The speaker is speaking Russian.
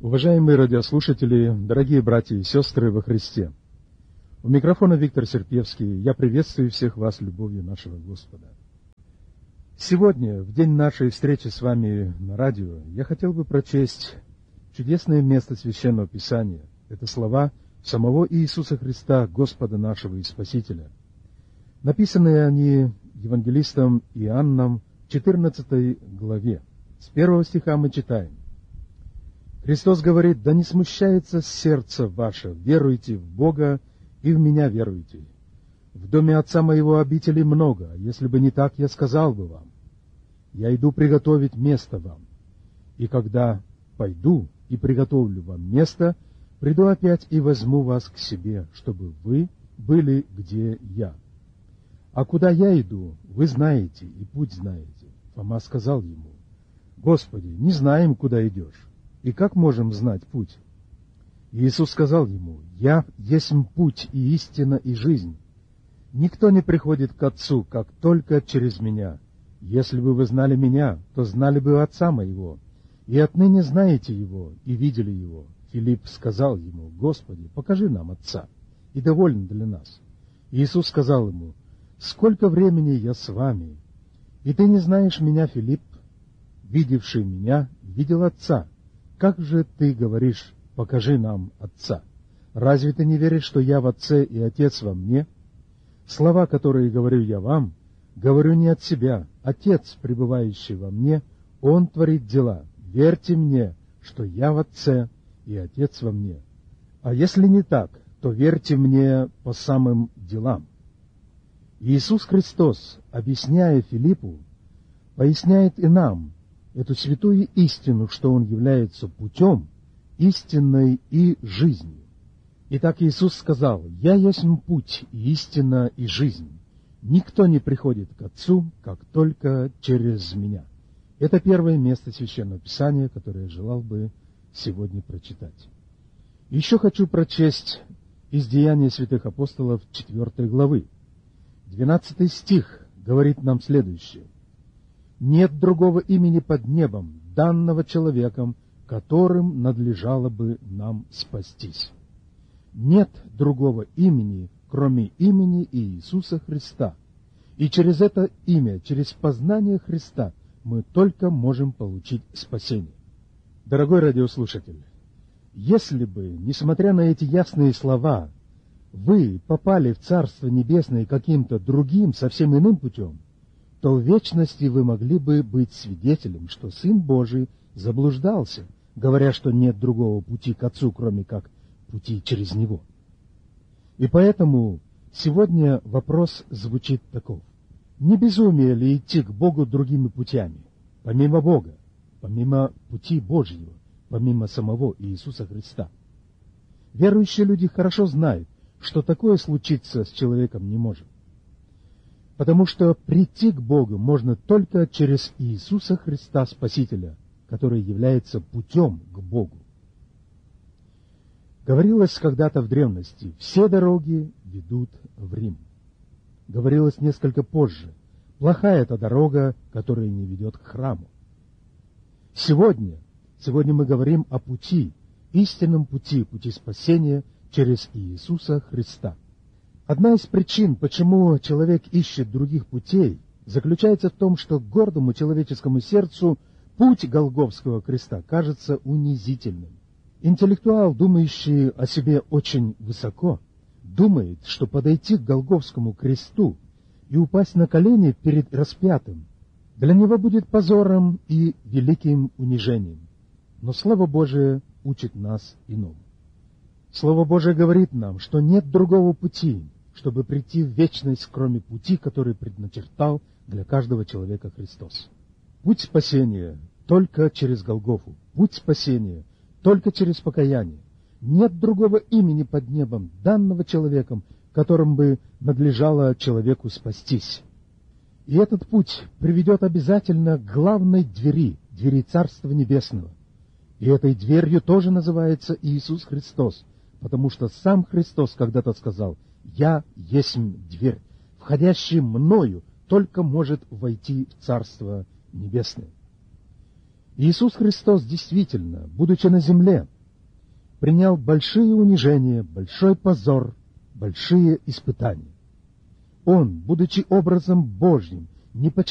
Уважаемые радиослушатели, дорогие братья и сестры во Христе, у микрофона Виктор Серпевский. Я приветствую всех вас любовью нашего Господа. Сегодня, в день нашей встречи с вами на радио, я хотел бы прочесть чудесное место Священного Писания. Это слова самого Иисуса Христа, Господа нашего и Спасителя. Написанные они евангелистом Иоанном в 14 главе. С 1 стиха мы читаем. Христос говорит: «Да не смущается сердце ваше, веруйте в Бога и в Меня веруйте. В доме Отца Моего обителей много, а если бы не так, я сказал бы вам. Я иду приготовить место вам. И когда пойду и приготовлю вам место, приду опять и возьму вас к себе, чтобы вы были, где я. А куда я иду, вы знаете, и путь знаете». Фома сказал ему: «Господи, не знаем, куда идешь, и как можем знать путь?» Иисус сказал ему: «Я есть путь и истина и жизнь. Никто не приходит к Отцу, как только через Меня. Если бы вы знали Меня, то знали бы Отца Моего, и отныне знаете Его и видели Его». Филипп сказал ему: «Господи, покажи нам Отца, и довольно для нас». Иисус сказал ему: «Сколько времени я с вами, и ты не знаешь Меня, Филипп? Видевший Меня, видел Отца. Как же ты говоришь: покажи нам Отца? Разве ты не веришь, что я в Отце и Отец во мне? Слова, которые говорю я вам, говорю не от себя. Отец, пребывающий во мне, Он творит дела. Верьте мне, что я в Отце и Отец во мне. А если не так, то верьте мне по самым делам». Иисус Христос, объясняя Филиппу, поясняет и нам эту святую истину, что Он является путем, истиной и жизнью. Итак, Иисус сказал: «Я есть путь, истина и жизнь. Никто не приходит к Отцу, как только через Меня». Это первое место Священного Писания, которое я желал бы сегодня прочитать. Еще хочу прочесть из Деяний святых апостолов 4 главы. 12 стих говорит нам следующее: «Нет другого имени под небом, данного человеком, которым надлежало бы нам спастись». Нет другого имени, кроме имени Иисуса Христа. И через это имя, через познание Христа, мы только можем получить спасение. Дорогой радиослушатель, если бы, несмотря на эти ясные слова, вы попали в Царство Небесное каким-то другим, совсем иным путем, то в вечности вы могли бы быть свидетелем, что Сын Божий заблуждался, говоря, что нет другого пути к Отцу, кроме как пути через Него. И поэтому сегодня вопрос звучит таков: не безумие ли идти к Богу другими путями, помимо Бога, помимо пути Божьего, помимо самого Иисуса Христа? Верующие люди хорошо знают, что такое случиться с человеком не может. Потому что прийти к Богу можно только через Иисуса Христа Спасителя, который является путем к Богу. Говорилось когда-то в древности: все дороги ведут в Рим. Говорилось несколько позже: плохая эта дорога, которая не ведет к храму. Сегодня мы говорим о пути, истинном пути, пути спасения через Иисуса Христа. Одна из причин, почему человек ищет других путей, заключается в том, что гордому человеческому сердцу путь Голгофского креста кажется унизительным. Интеллектуал, думающий о себе очень высоко, думает, что подойти к Голгофскому кресту и упасть на колени перед распятым для него будет позором и великим унижением. Но Слово Божие учит нас иному. Слово Божие говорит нам, что нет другого пути, чтобы прийти в вечность, кроме пути, который предначертал для каждого человека Христос. Путь спасения только через Голгофу, путь спасения только через покаяние. Нет другого имени под небом, данного человеком, которым бы надлежало человеку спастись. И этот путь приведет обязательно к главной двери, двери Царства Небесного. И этой дверью тоже называется Иисус Христос, потому что сам Христос когда-то сказал: «Я есть дверь, входящий мною только может войти в Царство Небесное». Иисус Христос действительно, будучи на земле, принял большие унижения, большой позор, большие испытания. Он, будучи образом Божьим, не подчинялся